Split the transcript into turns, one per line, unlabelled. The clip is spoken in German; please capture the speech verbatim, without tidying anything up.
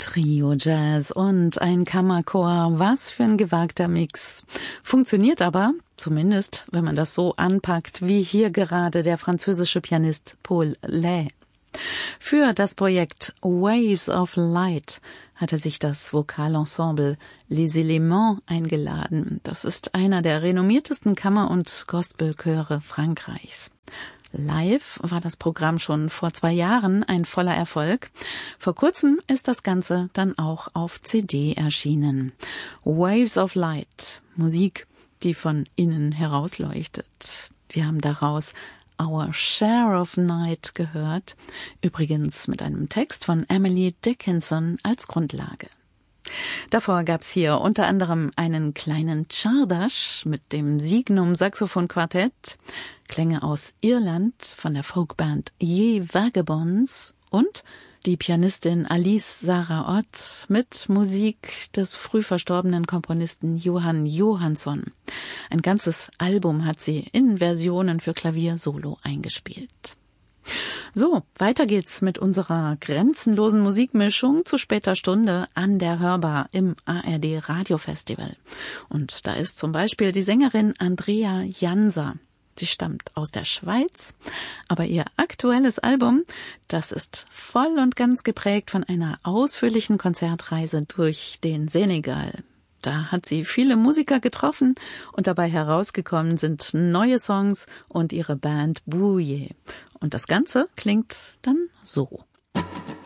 Trio Jazz und ein Kammerchor, was für ein gewagter Mix. Funktioniert aber, zumindest wenn man das so anpackt, wie hier gerade der französische Pianist Paul Lay. Für das Projekt Waves of Light hatte sich das Vokalensemble Les Éléments eingeladen. Das ist einer der renommiertesten Kammer- und Gospelchöre Frankreichs. Live war das Programm schon vor zwei Jahren ein voller Erfolg. Vor kurzem ist das Ganze dann auch auf C D erschienen. Waves of Light, Musik, die von innen herausleuchtet. Wir haben daraus Our Share of Night gehört, übrigens mit einem Text von Emily Dickinson als Grundlage. Davor gab's hier unter anderem einen kleinen Czardas mit dem Signum Saxophon Quartett, Klänge aus Irland von der Folkband Ye Vagabonds und die Pianistin Alice Sarah Ott mit Musik des früh verstorbenen Komponisten Johann Johansson. Ein ganzes Album hat sie in Versionen für Klavier solo eingespielt. So, weiter geht's mit unserer grenzenlosen Musikmischung zu später Stunde an der Hörbar im A R D Radiofestival. Und da ist zum Beispiel die Sängerin Andrea Jansa. Sie stammt aus der Schweiz, aber ihr aktuelles Album, das ist voll und ganz geprägt von einer ausführlichen Konzertreise durch den Senegal. Da hat sie viele Musiker getroffen und dabei herausgekommen sind neue Songs und ihre Band Bouye. Und das Ganze klingt dann so.